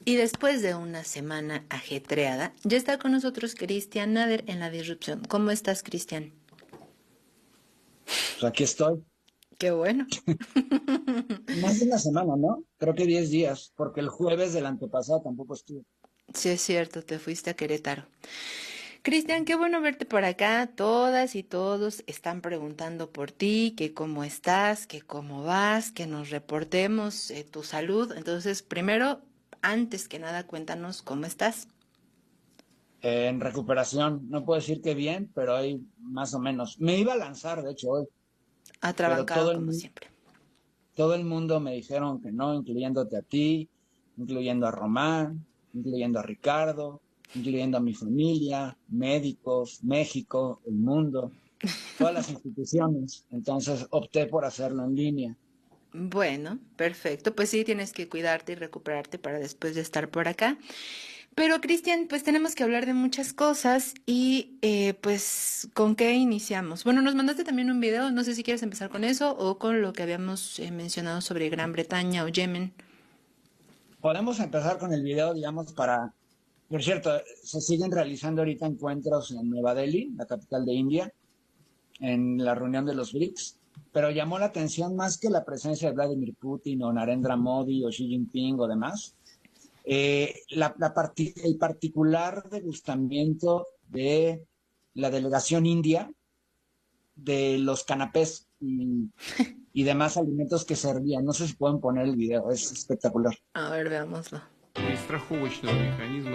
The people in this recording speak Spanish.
Y después de una semana ajetreada, ya está con nosotros Cristian Nader en La Disrupción. ¿Cómo estás, Cristian? Pues aquí estoy. Qué bueno. Más de una semana, ¿no? Creo que 10 días, porque el jueves del antepasado tampoco estuve. Sí, es cierto, te fuiste a Querétaro. Cristian, qué bueno verte por acá. Todas y todos están preguntando por ti, que cómo estás, que cómo vas, que nos reportemos tu salud. Entonces, primero, antes que nada, cuéntanos cómo estás. En recuperación, no puedo decir que bien, pero ahí más o menos. Me iba a lanzar, de hecho, hoy, pero Atrabancado como siempre. todo el mundo me dijeron que no, incluyéndote a ti, incluyendo a Román, incluyendo a Ricardo, incluyendo a mi familia, médicos, México, el mundo, todas las instituciones. Entonces opté por hacerlo en línea. Bueno, perfecto. Pues sí, tienes que cuidarte y recuperarte para después de estar por acá. Pero Cristian, pues tenemos que hablar de muchas cosas y pues ¿con qué iniciamos? Bueno, nos mandaste también un video, no sé si quieres empezar con eso o con lo que habíamos mencionado sobre Gran Bretaña o Yemen. Podemos empezar con el video, digamos, para... Por cierto, se siguen realizando ahorita encuentros en Nueva Delhi, la capital de India, en la reunión de los BRICS, pero llamó la atención más que la presencia de Vladimir Putin o Narendra Modi o Xi Jinping o demás, el particular degustamiento de la delegación india de los canapés y demás alimentos que servían. No sé si pueden poner el video, es espectacular. A ver, veámoslo. Страховочного механизма